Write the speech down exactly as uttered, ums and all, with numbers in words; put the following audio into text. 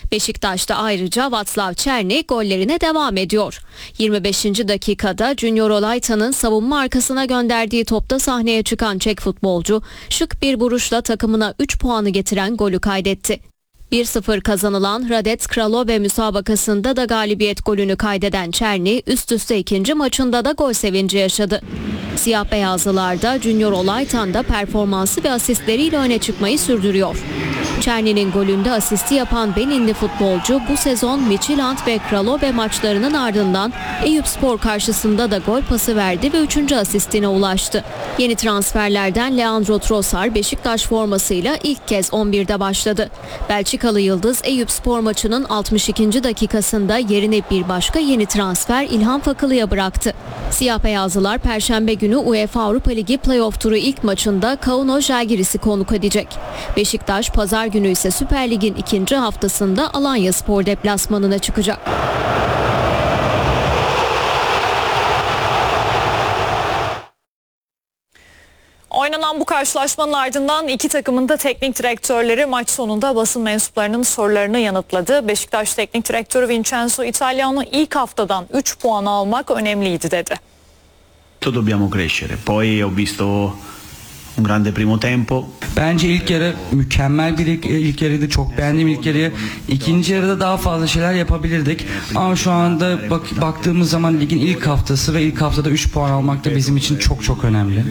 Beşiktaş'ta ayrıca Václav Černý gollerine devam ediyor. yirmi beşinci dakikada Junior Olayta'nın savunma arkasına gönderdiği topta sahneye çıkan Çek futbolcu şık bir vuruşla takımına üç puanı getiren golü kaydetti. bir sıfır kazanılan Hradec Kralove müsabakasında da galibiyet golünü kaydeden Černý üst üste ikinci maçında da gol sevinci yaşadı. Siyah beyazlılarda Junior Olaytan da performansı ve asistleriyle öne çıkmayı sürdürüyor. Černy'nin golünde asisti yapan Beninli futbolcu bu sezon Midtjylland ve Kralove maçlarının ardından Eyüpspor karşısında da gol pası verdi ve üçüncü asistine ulaştı. Yeni transferlerden Leandro Trossard Beşiktaş formasıyla ilk kez on birde başladı. Belçikalı yıldız Eyüpspor maçının altmış ikinci dakikasında yerine bir başka yeni transfer İlhan Fakılı'ya bıraktı. Siyah beyazlılar Perşembe günü UEFA Avrupa Ligi Playoff turu ilk maçında Kauno Žalgiris'i konuk edecek. Beşiktaş pazar günü ise Süper Lig'in ikinci haftasında Alanyaspor deplasmanına çıkacak. Oynanan bu karşılaşmanın ardından iki takımın da teknik direktörleri maç sonunda basın mensuplarının sorularını yanıtladı. Beşiktaş Teknik Direktörü Vincenzo Italiano ilk haftadan üç puan almak önemliydi dedi. Dobbiamo crescere. Poi ho visto un grande primo tempo. Bence ilk yarı mükemmel bir ilk, ilk yarıydı. Çok beğendim ilk yarıyı. İkinci yarıda daha fazla şeyler yapabilirdik. Ama şu anda bak, baktığımız zaman ligin ilk haftası ve ilk haftada üç puan almak da bizim için çok çok önemli.